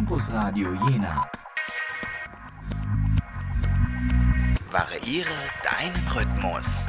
Campus Radio Jena. Variiere deinen Rhythmus.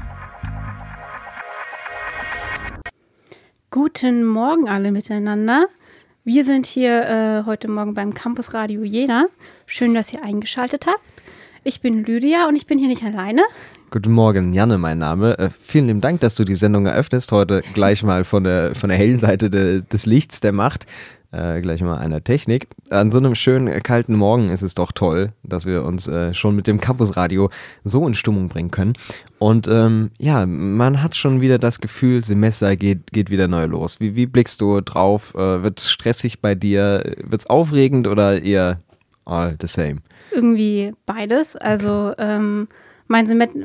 Guten Morgen alle miteinander. Wir sind hier heute Morgen beim Campus Radio Jena. Schön, dass ihr eingeschaltet habt. Ich bin Lydia und ich bin hier nicht alleine. Guten Morgen, Janne mein Name. Vielen lieben Dank, dass du die Sendung eröffnest. Heute gleich mal von der hellen Seite des Lichts der Macht. Gleich mal einer Technik. An so einem schönen kalten Morgen ist es doch toll, dass wir uns schon mit dem Campusradio so in Stimmung bringen können. Und man hat schon wieder das Gefühl, Semester geht wieder neu los. Wie blickst du drauf? Wird's stressig bei dir? Wird's aufregend oder eher all the same? Irgendwie beides. Also mein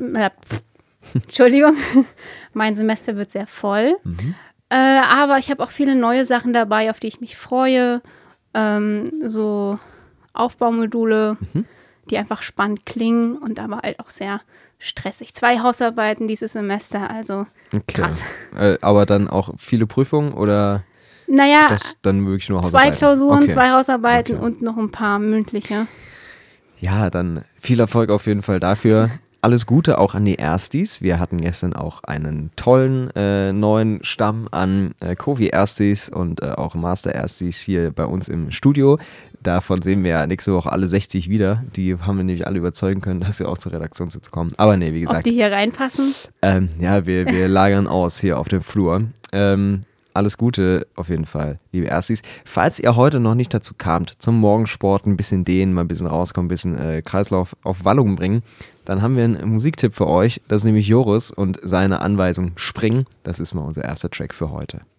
Semester wird sehr voll. Aber ich habe auch viele neue Sachen dabei, auf die ich mich freue. So Aufbaumodule, die einfach spannend klingen und aber halt auch sehr stressig. 2 Hausarbeiten dieses Semester, also krass. Aber dann auch viele Prüfungen oder das dann wirklich nur Hausarbeiten? 2 Klausuren, 2 Hausarbeiten und noch ein paar mündliche. Ja, dann viel Erfolg auf jeden Fall dafür. Alles Gute auch an die Erstis. Wir hatten gestern auch einen tollen neuen Stamm an Covi-Erstis und auch Master-Erstis hier bei uns im Studio. Davon sehen wir ja nächste Woche alle 60 wieder. Die haben wir nämlich alle überzeugen können, dass sie auch zur Redaktionssitzung kommen. Aber nee, wie gesagt. Ob die hier reinpassen? Wir lagern aus hier auf dem Flur. Alles Gute auf jeden Fall, liebe Erstis. Falls ihr heute noch nicht dazu kamt, zum Morgensport ein bisschen dehnen, mal ein bisschen rauskommen, ein bisschen Kreislauf auf Wallung bringen, dann haben wir einen Musiktipp für euch. Das ist nämlich Joris und seine Anweisung Springen. Das ist mal unser erster Track für heute.